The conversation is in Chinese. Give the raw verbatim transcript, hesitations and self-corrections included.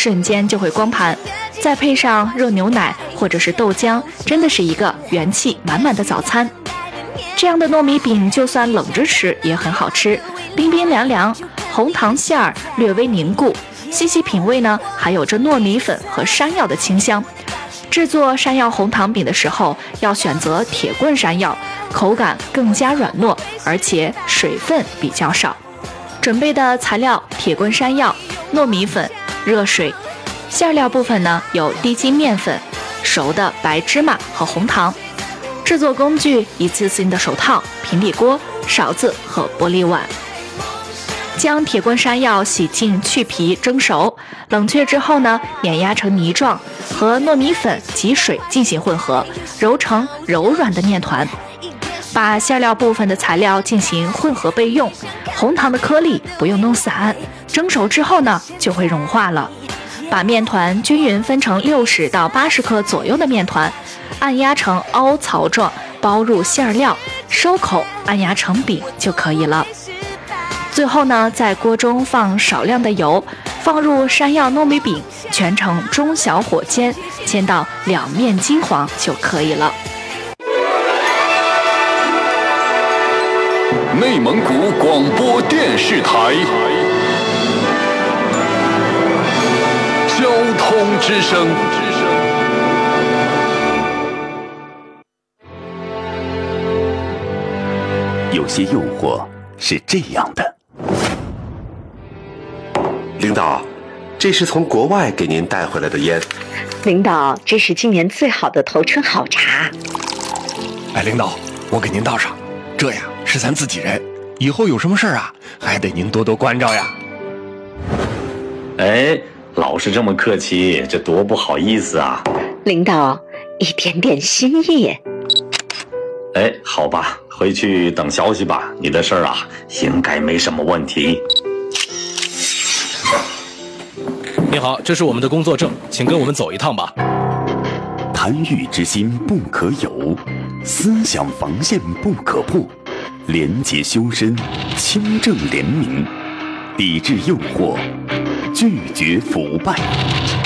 瞬间就会光盘。再配上热牛奶或者是豆浆，真的是一个元气满满的早餐。这样的糯米饼就算冷着吃也很好吃，冰冰凉凉，红糖馅儿略微凝固，细细品味呢，还有着糯米粉和山药的清香。制作山药红糖饼的时候，要选择铁棍山药，口感更加软糯，而且水分比较少。准备的材料：铁棍山药、糯米粉、热水。馅料部分呢，有低筋面粉、熟的白芝麻和红糖。制作工具：一次性的手套、平底锅、勺子和玻璃碗。将铁棍山药洗净去皮蒸熟，冷却之后呢，碾压成泥状，和糯米粉及水进行混合，揉成柔软的面团。把馅料部分的材料进行混合备用，红糖的颗粒不用弄散，蒸熟之后呢，就会融化了。把面团均匀分成六十到八十克左右的面团，按压成凹槽状，包入馅料，收口按压成饼就可以了。最后呢，在锅中放少量的油，放入山药糯米饼，全程中小火煎，煎到两面金黄就可以了。 内蒙古广播电视台交通之声。 有些诱惑是这样的。 领导，这是从国外给您带回来的烟。 领导，这是今年最好的头春好茶。 哎，领导，我给您倒上，这呀是咱自己人，以后有什么事儿啊，还得您多多关照呀。 哎，老是这么客气，这多不好意思啊。 领导，一点点心意。 哎，好吧，回去等消息吧。你的事儿啊，应该没什么问题。 你好，这是我们的工作证，请跟我们走一趟吧。 贪欲之心不可有，思想防线不可破，廉洁修身，清正廉明，抵制诱惑，拒绝腐败。